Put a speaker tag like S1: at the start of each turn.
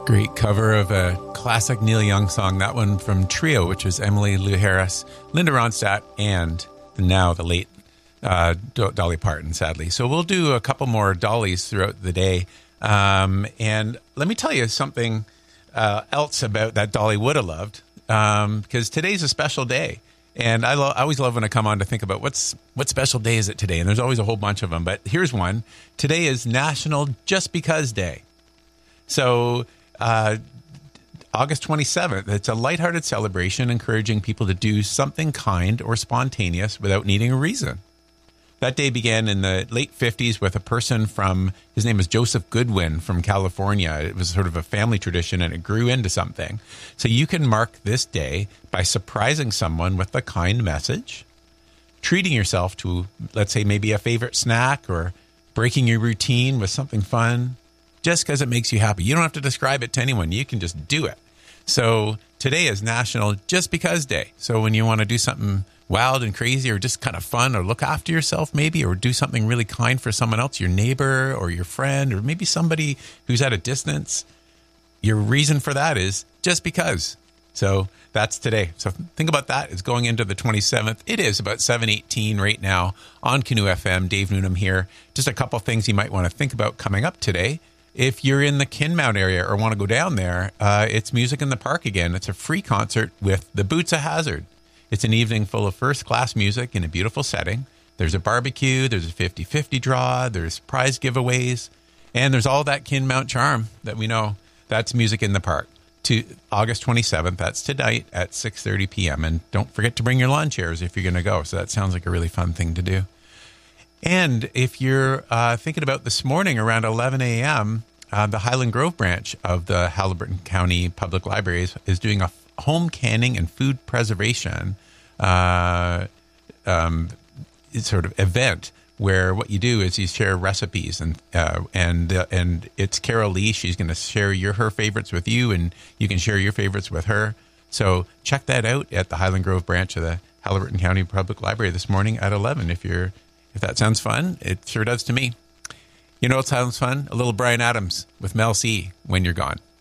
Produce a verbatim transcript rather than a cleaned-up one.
S1: Great cover of a classic Neil Young song. That one from Trio, which was Emily Lou Harris, Linda Ronstadt, and now the late uh, Dolly Parton, sadly. So we'll do a couple more Dollys throughout the day. Um, and let me tell you something uh, else about that Dolly would have loved, um, because today's a special day. And I, lo- I always love when I come on to think about what's what special day is it today? And there's always a whole bunch of them. But here's one. Today is National Just Because Day. So... Uh, August twenty-seventh, it's a lighthearted celebration encouraging people to do something kind or spontaneous without needing a reason. That day began in the late fifties with a person from, his name was Joseph Goodwin from California. It was sort of a family tradition and it grew into something. So you can mark this day by surprising someone with a kind message, treating yourself to, let's say, maybe a favorite snack, or breaking your routine with something fun. Just because it makes you happy. You don't have to describe it to anyone. You can just do it. So today is National Just Because Day. So when you want to do something wild and crazy, or just kind of fun, or look after yourself maybe, or do something really kind for someone else, your neighbor or your friend, or maybe somebody who's at a distance, your reason for that is just because. So that's today. So think about that. It's going into the twenty-seventh. It is about seven eighteen right now on Canoe F M. Dave Noonan here. Just a couple things you might want to think about coming up today. If you're in the Kinmount area or want to go down there, uh, it's Music in the Park again. It's a free concert with the Boots of Hazzard. It's an evening full of first-class music in a beautiful setting. There's a barbecue, there's a fifty-fifty draw, there's prize giveaways, and there's all that Kinmount charm that we know. That's Music in the Park. To August twenty-seventh, that's tonight at six thirty p.m. And don't forget to bring your lawn chairs if you're going to go. So that sounds like a really fun thing to do. And if you're uh, thinking about this morning around eleven a.m., uh, the Highland Grove branch of the Haliburton County Public Libraries is doing a home canning and food preservation uh, um, sort of event where what you do is you share recipes, and uh, and uh, and it's Carol Lee. She's going to share your her favorites with you, and you can share your favorites with her. So check that out at the Highland Grove branch of the Haliburton County Public Library this morning at eleven. If you're If that sounds fun, it sure does to me. You know what sounds fun? A little Bryan Adams with Mel C, When You're Gone.